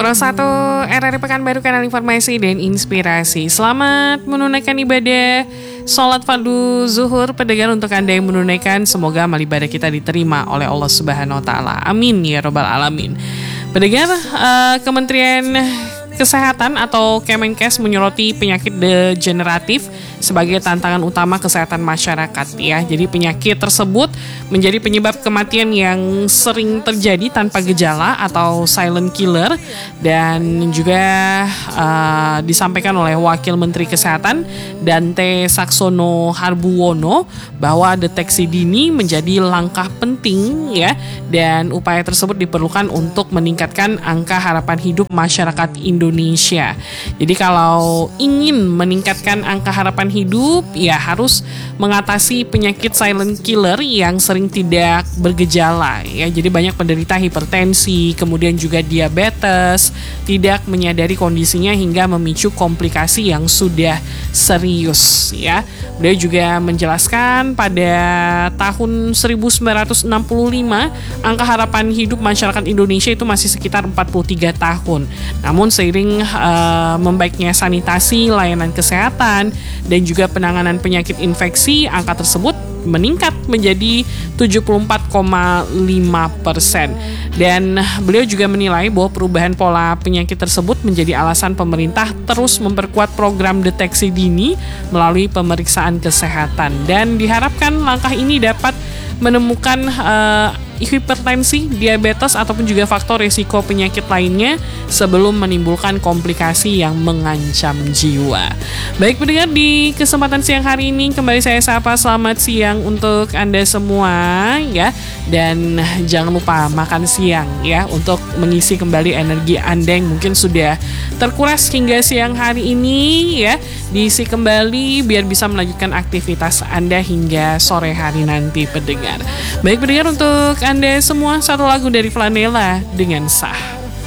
101 RRI Pekanbaru, kanal informasi dan inspirasi. Selamat menunaikan ibadah sholat fardu zuhur pendengar. Untuk Anda yang menunaikan, semoga amal ibadah kita diterima oleh Allah Subhanahu wa taala. Amin ya rabbal alamin. Pendengar, Kementerian Kesehatan atau Kemenkes menyoroti penyakit degeneratif sebagai tantangan utama kesehatan masyarakat ya. Jadi penyakit tersebut menjadi penyebab kematian yang sering terjadi tanpa gejala atau silent killer, dan juga disampaikan oleh Wakil Menteri Kesehatan Dante Saxono Harbuwono bahwa deteksi dini menjadi langkah penting ya, dan upaya tersebut diperlukan untuk meningkatkan angka harapan hidup masyarakat Indonesia. Jadi kalau ingin meningkatkan angka harapan hidup ya harus mengatasi penyakit silent killer yang sering tidak bergejala ya. Jadi banyak penderita hipertensi, kemudian juga diabetes, tidak menyadari kondisinya hingga memicu komplikasi yang sudah serius ya. Beliau juga menjelaskan pada tahun 1965 angka harapan hidup masyarakat Indonesia itu masih sekitar 43 tahun. Namun seiring membaiknya sanitasi, layanan kesehatan, dan juga penanganan penyakit infeksi, angka tersebut meningkat menjadi 74,5%. Dan beliau juga menilai bahwa perubahan pola penyakit tersebut menjadi alasan pemerintah terus memperkuat program deteksi dini melalui pemeriksaan kesehatan. Dan diharapkan langkah ini dapat menemukan hipertensi, diabetes, ataupun juga faktor risiko penyakit lainnya sebelum menimbulkan komplikasi yang mengancam jiwa. Baik pendengar, di kesempatan siang hari ini kembali saya sapa selamat siang untuk Anda semua ya. Dan jangan lupa makan siang ya untuk mengisi kembali energi Anda yang mungkin sudah terkuras hingga siang hari ini ya. Diisi kembali biar bisa melanjutkan aktivitas Anda hingga sore hari nanti pendengar. Baik pendengar, untuk Anda semua satu lagu dari Flanela dengan Sah.